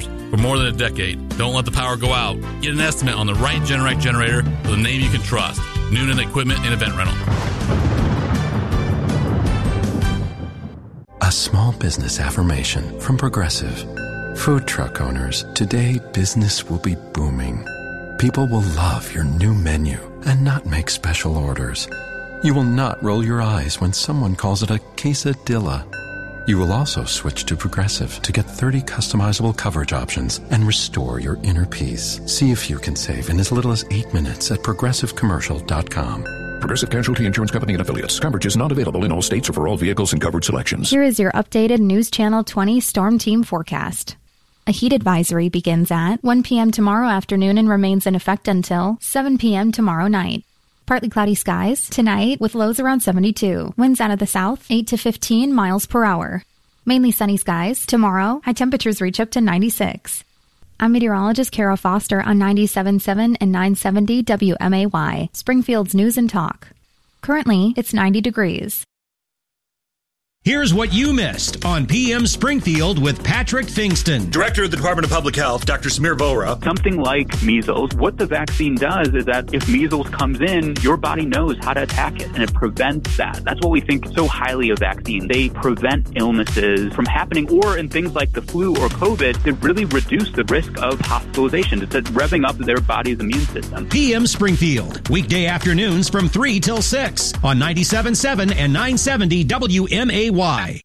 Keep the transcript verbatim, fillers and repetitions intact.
customers for more than a decade. Don't let the power go out. Get an estimate on the right Generac generator with a name you can trust. Noonan Equipment and Event Rental. A small business affirmation from Progressive. Food truck owners, today business will be booming. People will love your new menu and not make special orders. You will not roll your eyes when someone calls it a quesadilla. You will also switch to Progressive to get thirty customizable coverage options and restore your inner peace. See if you can save in as little as eight minutes at progressive commercial dot com. Progressive Casualty Insurance Company and Affiliates. Coverage is not available in all states or for all vehicles and covered selections. Here is your updated News Channel twenty Storm Team forecast. A heat advisory begins at one p.m. tomorrow afternoon and remains in effect until seven p.m. tomorrow night. Partly cloudy skies tonight with lows around seventy-two. Winds out of the south, eight to fifteen miles per hour. Mainly sunny skies tomorrow. High temperatures reach up to ninety-six. I'm meteorologist Kara Foster on ninety-seven point seven and nine seventy W M A Y, Springfield's News and Talk. Currently, it's ninety degrees. Here's what you missed on P M Springfield with Patrick Fingston. Director of the Department of Public Health, Doctor Samir Vohra. Something like measles, what the vaccine does is that if measles comes in, your body knows how to attack it, and it prevents that. That's what we think so highly of vaccines. They prevent illnesses from happening, or in things like the flu or COVID, they really reduce the risk of hospitalization. It's revving up their body's immune system. P M Springfield, weekday afternoons from three till six on ninety-seven point seven and nine seventy W M A Y.